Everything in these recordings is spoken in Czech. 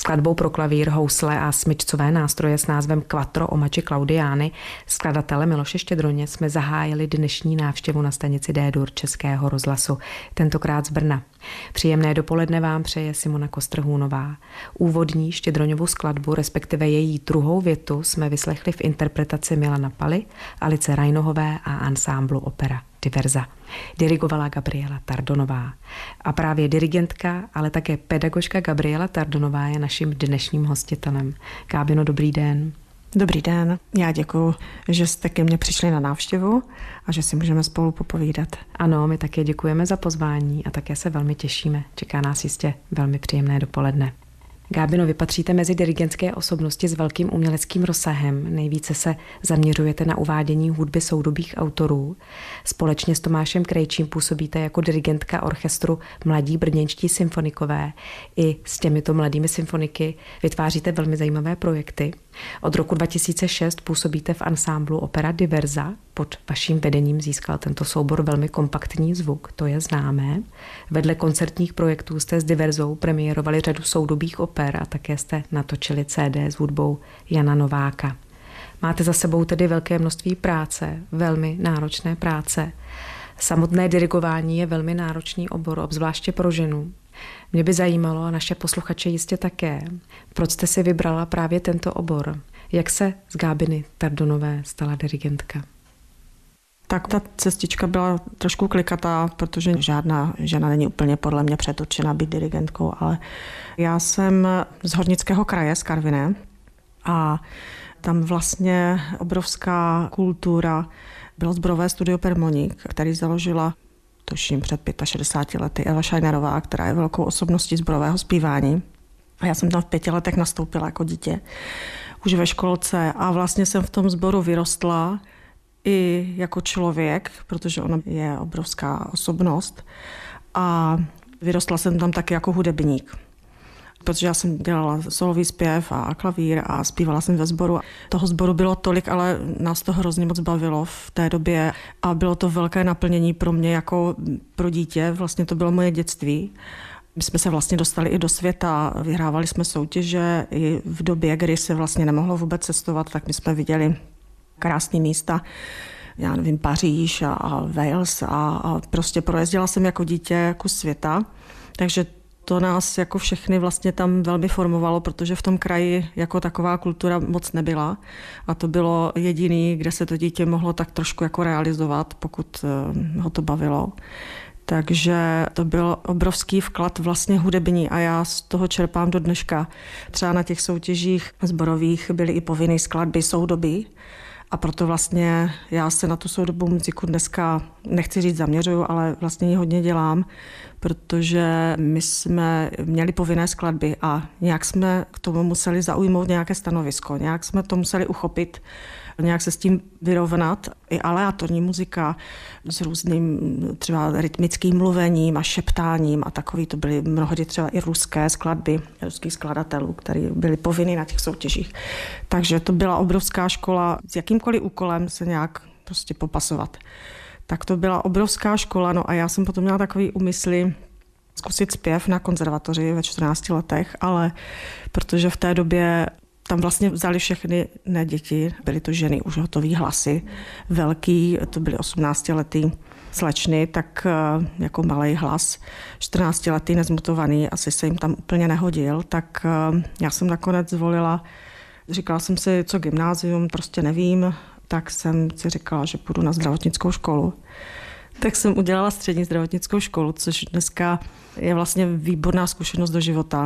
Skladbou pro klavír, housle a smyčcové nástroje s názvem Quattro Omači Claudiani skladatele Miloše Štědroně jsme zahájili dnešní návštěvu na stanici D-dur Českého rozhlasu, tentokrát z Brna. Příjemné dopoledne vám přeje Simona Kostrhůnová. Úvodní Štědroňovu skladbu, respektive její druhou větu, jsme vyslechli v interpretaci Milana Paly, Alice Rajnohové a ansámblu Opera Diverza. Dirigovala Gabriela Tardonová. A právě dirigentka, ale také pedagožka Gabriela Tardonová je naším dnešním hostitelem. Gábino, dobrý den. Dobrý den, já děkuji, že jste ke mně přišli na návštěvu a že si můžeme spolu popovídat. Ano, my také děkujeme za pozvání a také se velmi těšíme. Čeká nás jistě velmi příjemné dopoledne. Gábino, vy patříte mezi dirigentské osobnosti s velkým uměleckým rozsahem. Nejvíce se zaměřujete na uvádění hudby soudobých autorů. Společně s Tomášem Krejčím působíte jako dirigentka orchestru Mladí brněnští symfonikové. I s těmito mladými symfoniky vytváříte velmi zajímavé projekty. Od roku 2006 působíte v ansámblu Opera Diverza. Pod vaším vedením získal tento soubor velmi kompaktní zvuk, to je známé. Vedle koncertních projektů jste s Diverzou premiérovali řadu soudobých oper a také jste natočili CD s hudbou Jana Nováka. Máte za sebou tedy velké množství práce, velmi náročné práce. Samotné dirigování je velmi náročný obor, obzvláště pro ženu. Mě by zajímalo, a naše posluchače jistě také, proč jste si vybrala právě tento obor? Jak se z Gábiny Tardonové stala dirigentka? Tak ta cestička byla trošku klikatá, protože žádná žena není úplně podle mě předurčena být dirigentkou, ale já jsem z Hornického kraje, z Karviné, a tam vlastně obrovská kultura. Bylo sborové studio Permoník, který založila tuším před 65 lety Eva Scheinerová, která je velkou osobností sborového zpívání. A já jsem tam v 5 letech nastoupila jako dítě, už ve školce, a vlastně jsem v tom sboru vyrostla i jako člověk, protože ona je obrovská osobnost, a vyrostla jsem tam taky jako hudebník. Protože já jsem dělala solový zpěv a klavír a zpívala jsem ve sboru. Toho sboru bylo tolik, ale nás to hrozně moc bavilo v té době a bylo to velké naplnění pro mě jako pro dítě. Vlastně to bylo moje dětství. My jsme se vlastně dostali i do světa, vyhrávali jsme soutěže i v době, kdy se vlastně nemohlo vůbec cestovat, tak my jsme viděli krásné místa, já nevím, Paříž a Wales a prostě projezdila jsem jako dítě kus světa, takže to nás jako všechny vlastně tam velmi formovalo, protože v tom kraji jako taková kultura moc nebyla a to bylo jediný, kde se to dítě mohlo tak trošku jako realizovat, pokud ho to bavilo. Takže to byl obrovský vklad vlastně hudební a já z toho čerpám do dneška. Třeba na těch soutěžích sborových byly i povinné skladby soudobí. A proto vlastně já se na tu soudobou muziku dneska, nechci říct zaměřuju, ale vlastně ji hodně dělám, protože my jsme měli povinné skladby a nějak jsme k tomu museli zaujmout nějaké stanovisko, nějak jsme to museli uchopit, nějak se s tím vyrovnat. I aleatorní muzika s různým třeba rytmickým mluvením a šeptáním a takový, to byly mnohdy třeba i ruské skladby, ruských skladatelů, které byly povinny na těch soutěžích. Takže to byla obrovská škola, s jakýmkoliv úkolem se nějak prostě popasovat. Tak to byla obrovská škola, no a já jsem potom měla takový úmysly zkusit zpěv na konzervatoři ve 14 letech, ale protože v té době tam vlastně vzali všechny ne děti, byly to ženy, už hotový hlasy, velký, to byly 18letý slečny, tak jako malej hlas, 14letý nezmutovaný, asi se jim tam úplně nehodil, tak já jsem nakonec zvolila, říkala jsem si, co gymnázium, prostě nevím, tak jsem si říkala, že půjdu na zdravotnickou školu. Tak jsem udělala střední zdravotnickou školu, což dneska je vlastně výborná zkušenost do života.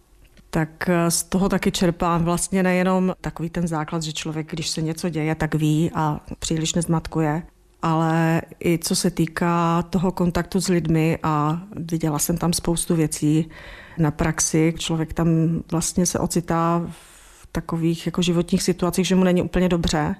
Tak z toho taky čerpám vlastně nejenom takový ten základ, že člověk, když se něco děje, tak ví a příliš nezmatkuje, ale i co se týká toho kontaktu s lidmi a viděla jsem tam spoustu věcí na praxi. Člověk tam vlastně se ocitá v takových jako životních situacích, že mu není úplně dobře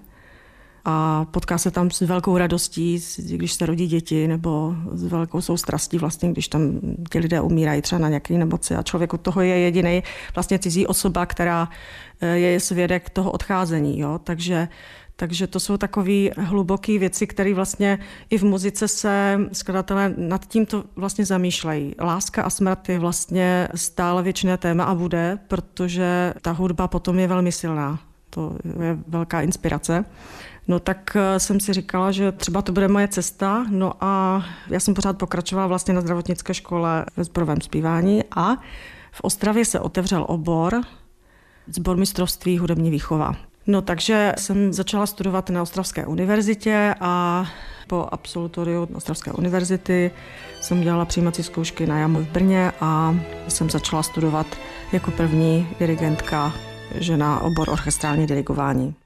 a potká se tam s velkou radostí, když se rodí děti, nebo s velkou soustrastí vlastně, když tam ti lidé umírají třeba na nějaké nemoci a člověk u toho je jediný vlastně cizí osoba, která je svědek toho odcházení. Jo? Takže Takže to jsou takové hluboké věci, které vlastně i v muzice se skladatelé nad tímto vlastně zamýšlejí. Láska a smrt je vlastně stále věčné téma a bude, protože ta hudba potom je velmi silná. To je velká inspirace. No tak jsem si říkala, že třeba to bude moje cesta. No a já jsem pořád pokračovala vlastně na zdravotnické škole ve sborovém zpívání a v Ostravě se otevřel obor sbormistrovství hudební výchova. No takže jsem začala studovat na Ostravské univerzitě a po absolutoriu Ostravské univerzity jsem dělala přijímací zkoušky na JAMU v Brně a jsem začala studovat jako první dirigentka, že na obor orchestrální dirigování.